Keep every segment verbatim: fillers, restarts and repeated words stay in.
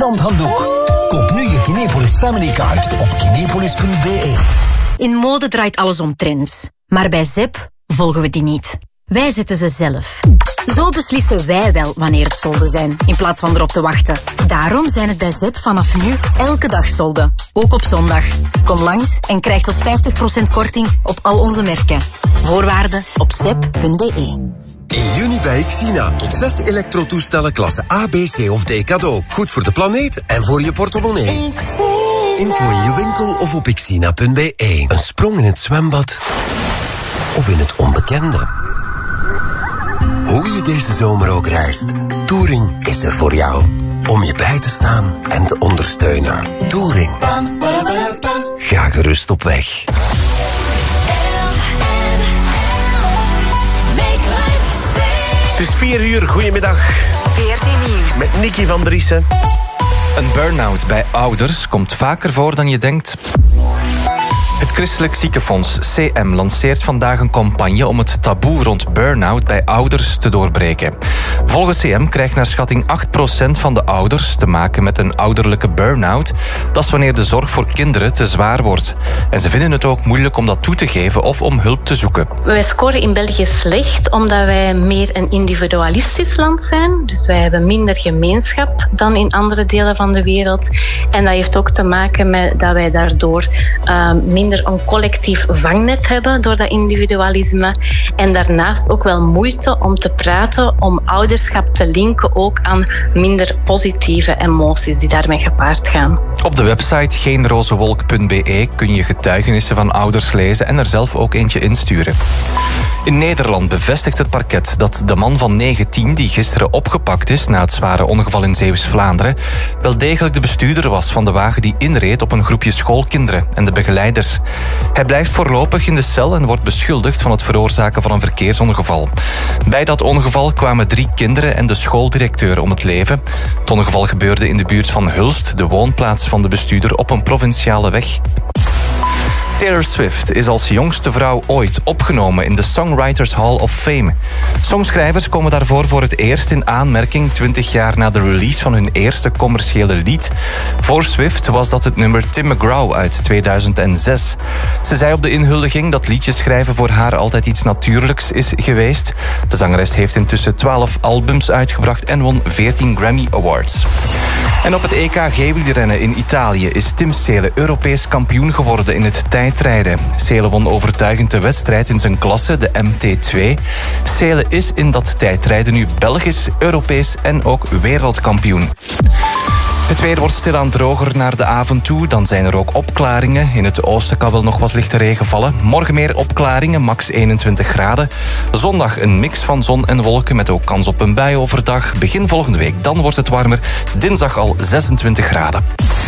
strandhanddoek. Koop nu je Kinepolis Family Card op kinepolis punt b e. In mode draait alles om trends. Maar bij Zep volgen we die niet. Wij zetten ze zelf. Zo beslissen wij wel wanneer het solden zijn, in plaats van erop te wachten. Daarom zijn het bij Zep vanaf nu elke dag solden. Ook op zondag. Kom langs en krijg tot vijftig procent korting op al onze merken. Voorwaarden op zep punt b e. In juni bij Xina. Tot zes elektrotoestellen klasse A, B, C of D cadeau. Goed voor de planeet en voor je portemonnee. Info in je winkel of op xina punt b e. Een sprong in het zwembad of in het onbekende. Hoe je deze zomer ook reist, Touring is er voor jou. Om je bij te staan en te ondersteunen. Touring. Ga gerust op weg. Het is vier uur, goedemiddag. V R T Nieuws. Met Nicky van Driessen. Een burn-out bij ouders komt vaker voor dan je denkt. Het Christelijk Ziekenfonds C M lanceert vandaag een campagne om het taboe rond burn-out bij ouders te doorbreken. Volgens C M krijgt naar schatting acht procent van de ouders te maken met een ouderlijke burn-out. Dat is wanneer de zorg voor kinderen te zwaar wordt. En ze vinden het ook moeilijk om dat toe te geven of om hulp te zoeken. Wij scoren in België slecht omdat wij meer een individualistisch land zijn. Dus wij hebben minder gemeenschap dan in andere delen van de wereld. En dat heeft ook te maken met dat wij daardoor uh, minder een collectief vangnet hebben door dat individualisme. En daarnaast ook wel moeite om te praten, om ouderschap te linken ook aan minder positieve emoties die daarmee gepaard gaan. Op de website geenrozewolk punt b e kun je getuigenissen van ouders lezen en er zelf ook eentje insturen. In Nederland bevestigt het parket dat de man van negentien die gisteren opgepakt is na het zware ongeval in Zeeuws-Vlaanderen wel degelijk de bestuurder was van de wagen die inreed op een groepje schoolkinderen en de begeleiders. Hij blijft voorlopig in de cel en wordt beschuldigd van het veroorzaken van een verkeersongeval. Bij dat ongeval kwamen drie kinderen en de schooldirecteur om het leven. Het ongeval gebeurde in de buurt van Hulst, de woonplaats van de bestuurder op een provinciale weg. Taylor Swift is als jongste vrouw ooit opgenomen in de Songwriters Hall of Fame. Songschrijvers komen daarvoor voor het eerst in aanmerking twintig jaar na de release van hun eerste commerciële lied. Voor Swift was dat het nummer Tim McGraw uit tweeduizend zes. Ze zei op de inhuldiging dat liedjes schrijven voor haar altijd iets natuurlijks is geweest. De zangeres heeft intussen twaalf albums uitgebracht en won veertien Grammy Awards. En op het E K G-wielrennen in Italië is Tim Seelen Europees kampioen geworden in het tijdrijden. Seelen won overtuigend de wedstrijd in zijn klasse, de M T twee. Seelen is in dat tijdrijden nu Belgisch, Europees en ook wereldkampioen. Het weer wordt stilaan droger naar de avond toe. Dan zijn er ook opklaringen. In het oosten kan wel nog wat lichte regen vallen. Morgen meer opklaringen, max eenentwintig graden. Zondag een mix van zon en wolken met ook kans op een bui overdag. Begin volgende week, dan wordt het warmer. Dinsdag al zesentwintig graden.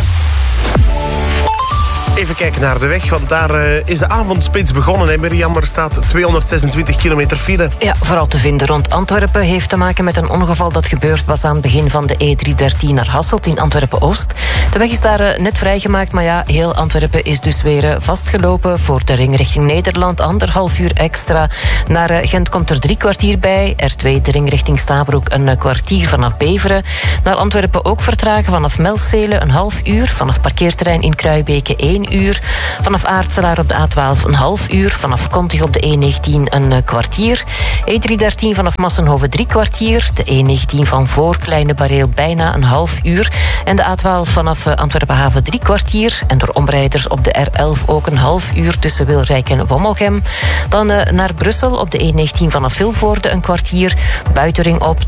Even kijken naar de weg, want daar uh, is de avondspits begonnen. Hè, Mirjam, er staat tweehonderdzesentwintig kilometer file. Ja, vooral te vinden rond Antwerpen. Heeft te maken met een ongeval dat gebeurd was aan het begin van de E driehonderddertien naar Hasselt in Antwerpen-Oost. De weg is daar uh, net vrijgemaakt, maar ja, heel Antwerpen is dus weer uh, vastgelopen. Voor de ring richting Nederland, anderhalf uur extra. Naar uh, Gent komt er drie kwartier bij. R twee, de ring richting Stabroek, een uh, kwartier vanaf Beveren. Naar Antwerpen ook vertragen vanaf Melzele, een half uur. Vanaf parkeerterrein in Kruibeke, één uur. Vanaf Aartselaar op de A twaalf een half uur. Vanaf Kontig op de E negentien een uh, kwartier. E driehonderddertien vanaf Massenhoven drie kwartier. De E negentien van voor Kleine Bareel bijna een half uur. En de A twaalf vanaf uh, Antwerpen-Haven drie kwartier. En door omrijders op de R elf ook een half uur tussen Wilrijk en Wommelgem. Dan uh, naar Brussel op de E negentien vanaf Vilvoorde een kwartier. Buitenring op